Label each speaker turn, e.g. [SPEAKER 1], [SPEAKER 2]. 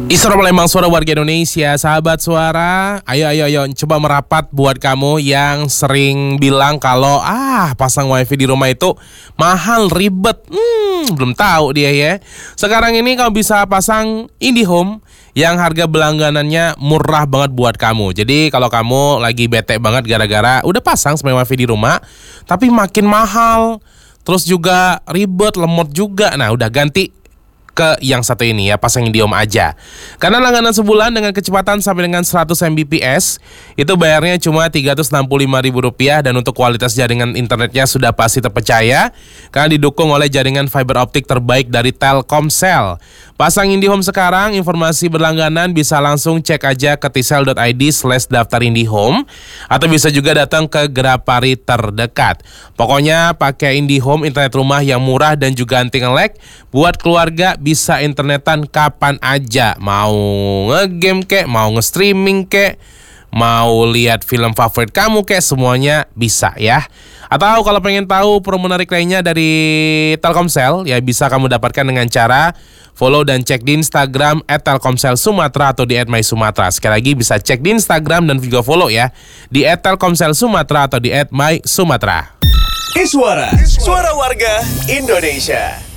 [SPEAKER 1] Isra Palembang, suara warga Indonesia, sahabat suara. Ayo, coba merapat buat kamu yang sering bilang kalau pasang wifi di rumah itu mahal, ribet. Belum tahu dia ya. Sekarang ini kamu bisa pasang IndiHome yang harga berlangganannya murah banget buat kamu. Jadi kalau kamu lagi bete banget gara-gara udah pasang semua wifi di rumah, tapi makin mahal, terus juga ribet, lemot juga. Nah, udah ganti ke yang satu ini ya, pasang IndiHome aja. Karena langganan sebulan dengan kecepatan sampai dengan 100 Mbps itu bayarnya cuma Rp365.000, dan untuk kualitas jaringan internetnya sudah pasti terpercaya karena didukung oleh jaringan fiber optik terbaik dari Telkomsel. Pasang IndiHome sekarang, informasi berlangganan bisa langsung cek aja ke tisel.id/daftar IndiHome, atau bisa juga datang ke Grapari terdekat. Pokoknya pakai IndiHome, internet rumah yang murah dan juga anti nge-lag, buat keluarga bisa internetan kapan aja. Mau nge-game kek, mau nge-streaming kek, mau lihat film favorit kamu kek, semuanya bisa ya. Atau kalau pengen tahu promo menarik lainnya dari Telkomsel, ya bisa kamu dapatkan dengan cara follow dan cek di Instagram @telkomsel_sumatera atau di @mysumatera. Sekali lagi bisa cek di Instagram dan juga follow ya di @telkomsel_sumatera atau di @mysumatera.
[SPEAKER 2] Suara warga Indonesia.